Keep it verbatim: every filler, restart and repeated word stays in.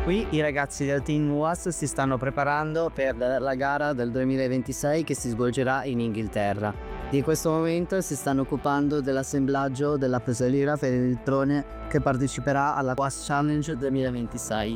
Qui i ragazzi del team U A S si stanno preparando per la gara del duemilaventisei che si svolgerà in Inghilterra. In questo momento si stanno occupando dell'assemblaggio della presa lira per il drone che parteciperà alla U A S Challenge duemilaventisei.